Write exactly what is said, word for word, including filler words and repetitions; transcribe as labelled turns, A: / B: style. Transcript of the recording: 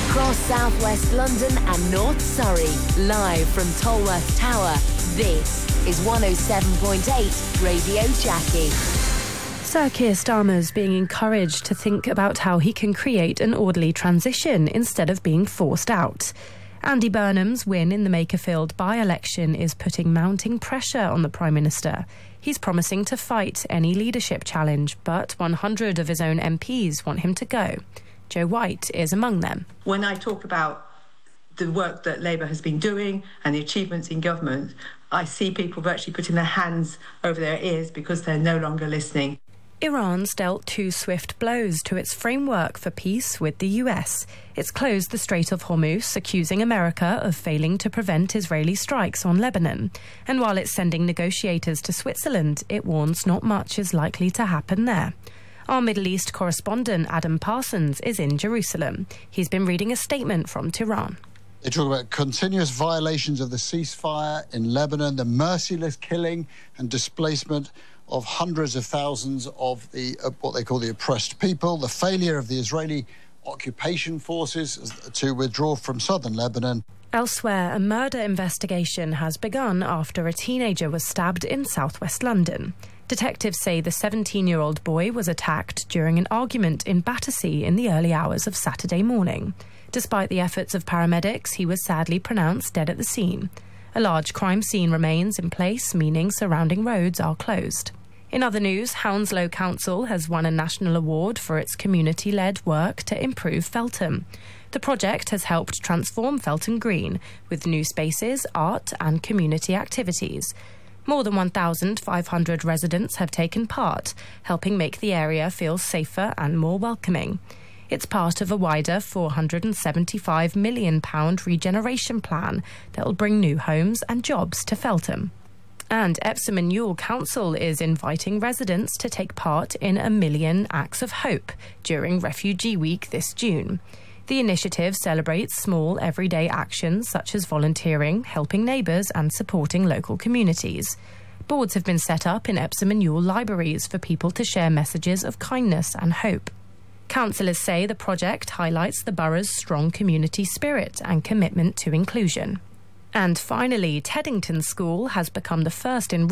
A: Across southwest London and North Surrey, live from Tolworth Tower, this is one oh seven point eight Radio Jackie.
B: Sir Keir Starmer's being encouraged to think about how he can create an orderly transition instead of being forced out. Andy Burnham's win in the Makerfield by-election is putting mounting pressure on the Prime Minister. He's promising to fight any leadership challenge, but one hundred of his own M Ps want him to go. Joe White is among them.
C: When I talk about the work that Labour has been doing and the achievements in government, I see people virtually putting their hands over their ears because they're no longer listening.
B: Iran's dealt two swift blows to its framework for peace with the U S. It's closed the Strait of Hormuz, accusing America of failing to prevent Israeli strikes on Lebanon. And while it's sending negotiators to Switzerland, it warns not much is likely to happen there. Our Middle East correspondent Adam Parsons is in Jerusalem. He's been reading a statement from Tehran.
D: They talk about continuous violations of the ceasefire in Lebanon, the merciless killing and displacement of hundreds of thousands of the uh, what they call the oppressed people, the failure of the Israeli occupation forces to withdraw from southern Lebanon.
B: Elsewhere, a murder investigation has begun after a teenager was stabbed in southwest London. Detectives say the seventeen-year-old boy was attacked during an argument in Battersea in the early hours of Saturday morning. Despite the efforts of paramedics, he was sadly pronounced dead at the scene. A large crime scene remains in place, meaning surrounding roads are closed. In other news, Hounslow Council has won a national award for its community-led work to improve Feltham. The project has helped transform Feltham Green with new spaces, art and community activities. More than one thousand five hundred residents have taken part, helping make the area feel safer and more welcoming. It's part of a wider four hundred seventy-five million pounds regeneration plan that will bring new homes and jobs to Feltham. And Epsom and Newell Council is inviting residents to take part in a Million Acts of Hope during Refugee Week this June. The initiative celebrates small everyday actions such as volunteering, helping neighbours and supporting local communities. Boards have been set up in Epsom and Newell libraries for people to share messages of kindness and hope. Councillors say the project highlights the borough's strong community spirit and commitment to inclusion. And finally, Teddington School has become the first in